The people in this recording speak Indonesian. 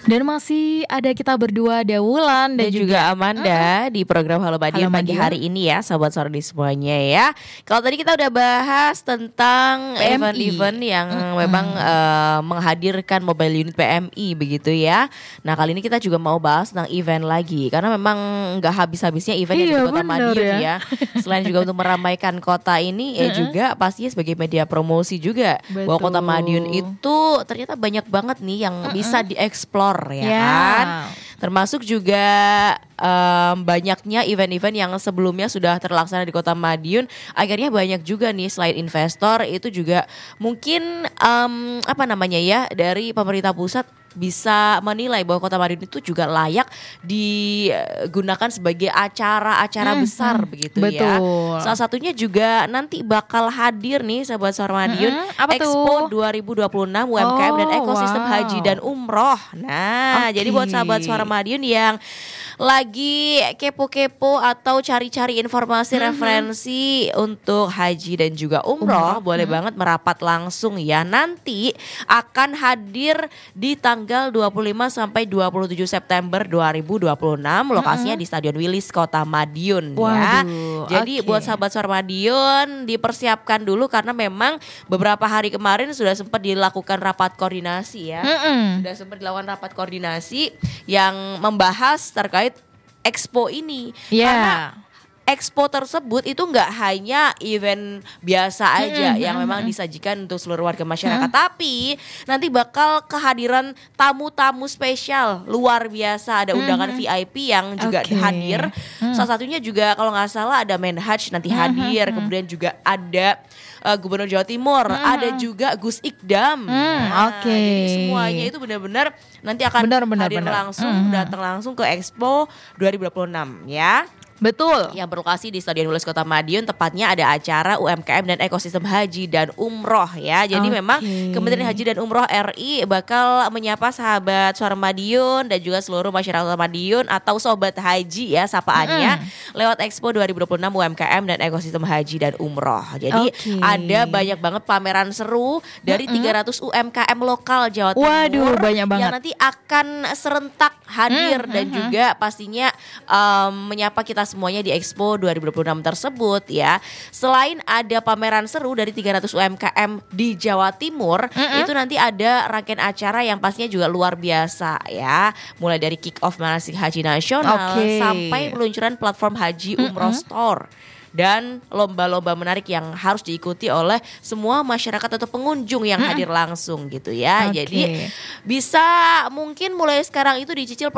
Dan masih ada kita berdua, Dawulan dan juga Amanda di program Halo Madiun pagi hari ini ya, sahabat Sordi semuanya ya. Kalau tadi kita udah bahas tentang event-event yang memang menghadirkan mobile unit PMI begitu ya. Nah kali ini kita juga mau bahas tentang event lagi, karena memang nggak habis-habisnya event di Kota Madiun ya. Selain juga untuk meramaikan kota ini ya juga pastinya sebagai media promosi juga. Betul. Bahwa Kota Madiun itu ternyata banyak banget nih yang bisa dieksplor ya kan. Termasuk juga banyaknya event-event yang sebelumnya sudah terlaksana di Kota Madiun. Akhirnya banyak juga nih selain investor itu juga mungkin dari pemerintah pusat bisa menilai bahwa Kota Madiun itu juga layak digunakan sebagai acara-acara besar begitu ya. Salah satunya juga nanti bakal hadir nih sahabat Suara Madiun Expo 2026 UMKM dan ekosistem haji dan umroh. Nah, jadi buat sahabat Suara Madiun yang lagi kepo-kepo atau cari-cari informasi referensi untuk haji dan juga umroh, boleh banget merapat langsung ya. Nanti akan hadir di tanggal 25 sampai 27 September 2026, lokasinya di Stadion Wilis Kota Madiun ya. Jadi buat sahabat Suara Madiun dipersiapkan dulu, karena memang beberapa hari kemarin sudah sempat dilakukan rapat koordinasi ya. Sudah sempat dilakukan rapat koordinasi yang membahas terkait Expo ini. Karena Expo tersebut itu nggak hanya event biasa aja yang memang disajikan untuk seluruh warga masyarakat, tapi nanti bakal kehadiran tamu-tamu spesial luar biasa. Ada undangan VIP yang juga hadir. Salah satunya juga kalau nggak salah ada Menhaj nanti hadir, kemudian juga ada Gubernur Jawa Timur, ada juga Gus Ikdam. Jadi semuanya itu benar-benar nanti akan hadir langsung, datang langsung ke Expo 2026 ya. Betul. Yang berlokasi di Stadion Wilis Kota Madiun, tepatnya ada acara UMKM dan ekosistem haji dan umroh ya. Jadi memang Kementerian Haji dan Umroh RI bakal menyapa sahabat Suara Madiun dan juga seluruh masyarakat Madiun atau sobat haji ya sapaannya lewat Expo 2026 UMKM dan ekosistem haji dan umroh. Jadi ada banyak banget pameran seru dari 300 UMKM lokal Jawa Timur. Waduh, banyak banget. Yang nanti akan serentak hadir dan juga pastinya menyapa kita semuanya di Expo 2026 tersebut ya. Selain ada pameran seru dari 300 UMKM di Jawa Timur, itu nanti ada rangkaian acara yang pastinya juga luar biasa ya. Mulai dari kick off manasik haji nasional sampai peluncuran platform haji umroh store. Dan lomba-lomba menarik yang harus diikuti oleh semua masyarakat atau pengunjung yang hadir langsung gitu ya. Jadi bisa mungkin mulai sekarang itu dicicil